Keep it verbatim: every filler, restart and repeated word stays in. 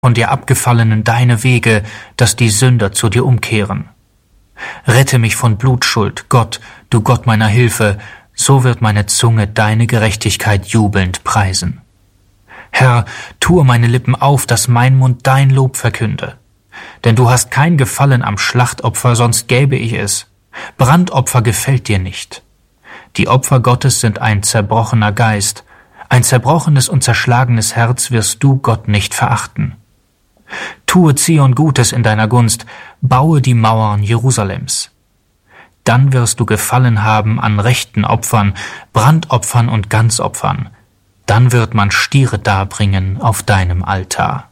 von dir abgefallenen deine Wege, dass die Sünder zu dir umkehren. Rette mich von Blutschuld, Gott, du Gott meiner Hilfe, so wird meine Zunge deine Gerechtigkeit jubelnd preisen. Herr, tue meine Lippen auf, dass mein Mund dein Lob verkünde. Denn du hast kein Gefallen am Schlachtopfer, sonst gäbe ich es. Brandopfer gefällt dir nicht. Die Opfer Gottes sind ein zerbrochener Geist. Ein zerbrochenes und zerschlagenes Herz wirst du, Gott, nicht verachten. Tue Zion Gutes in deiner Gunst, baue die Mauern Jerusalems. Dann wirst du Gefallen haben an rechten Opfern, Brandopfern und Ganzopfern. Dann wird man Stiere darbringen auf deinem Altar.